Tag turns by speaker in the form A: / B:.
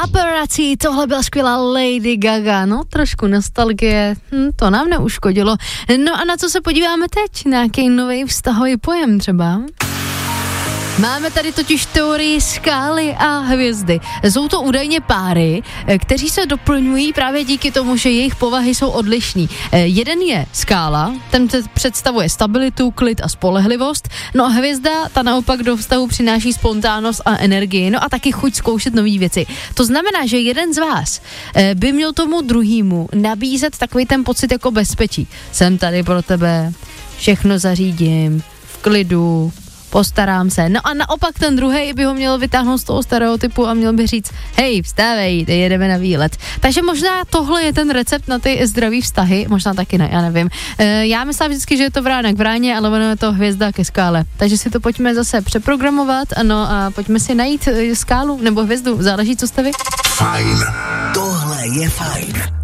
A: Paparazzi, tohle byla skvělá Lady Gaga, no trošku nostalgie, to nám neuškodilo. No a na co se podíváme teď? Na nějaký nový vztahový pojem třeba? Máme tady totiž teorii skály a hvězdy. Jsou to údajně páry, kteří se doplňují právě díky tomu, že jejich povahy jsou odlišný. Jeden je skála, ten představuje stabilitu, klid a spolehlivost, no a hvězda, ta naopak do vztahu přináší spontánnost a energii, no a taky chuť zkoušet nové věci. To znamená, že jeden z vás by měl tomu druhýmu nabízet takový ten pocit jako bezpečí. Jsem tady pro tebe, všechno zařídím, v klidu, postarám se. No a naopak ten druhej by ho měl vytáhnout z toho stereotypu a měl by říct, hej, vstávej, teď jedeme na výlet. Takže možná tohle je ten recept na ty zdravý vztahy, možná taky ne, já nevím. Já myslím vždycky, že je to vránek v ráně, ale ono je to hvězda ke skále. Takže si to pojďme zase přeprogramovat, no a pojďme si najít skálu nebo hvězdu, záleží, co jste vy.
B: Fajn. Tohle je fajn.